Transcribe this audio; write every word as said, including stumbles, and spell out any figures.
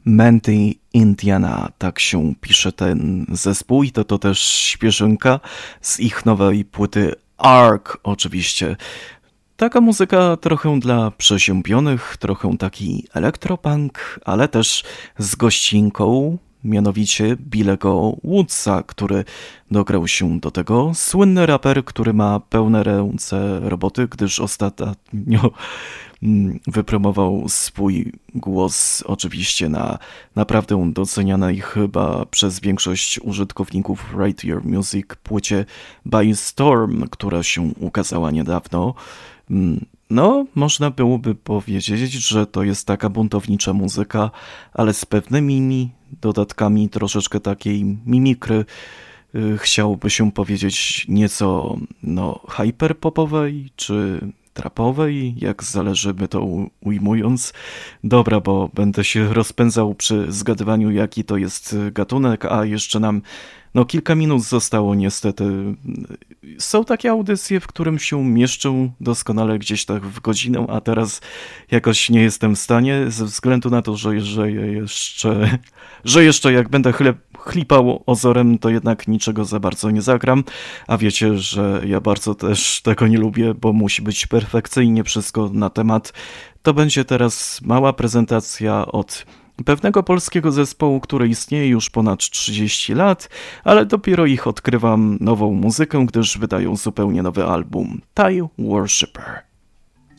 Mandy Indiana, tak się pisze ten zespół i to to też świeżynka z ich nowej płyty Ark oczywiście. Taka muzyka trochę dla przeziębionych, trochę taki elektropunk, ale też z gościnką, mianowicie Billego Woodsa, który dograł się do tego. Słynny raper, który ma pełne ręce roboty, gdyż ostatnio wypromował swój głos oczywiście na naprawdę docenianej chyba przez większość użytkowników Write Your Music płycie By Storm, która się ukazała niedawno. No, można byłoby powiedzieć, że to jest taka buntownicza muzyka, ale z pewnymi dodatkami troszeczkę takiej mimikry, chciałoby się powiedzieć nieco no, hyperpopowej, czy trapowej, jak zależy by to ujmując. Dobra, bo będę się rozpędzał przy zgadywaniu, jaki to jest gatunek, a jeszcze nam no kilka minut zostało niestety. Są takie audycje, w którym się mieszczą doskonale gdzieś tak w godzinę, a teraz jakoś nie jestem w stanie, ze względu na to, że, że jeszcze, że jeszcze jak będę chleb, chlipał ozorem, to jednak niczego za bardzo nie zagram, a wiecie, że ja bardzo też tego nie lubię, bo musi być perfekcyjnie wszystko na temat. To będzie teraz mała prezentacja od pewnego polskiego zespołu, który istnieje już ponad trzydzieści lat, ale dopiero ich odkrywam nową muzykę, gdyż wydają zupełnie nowy album. Thai Worshipper.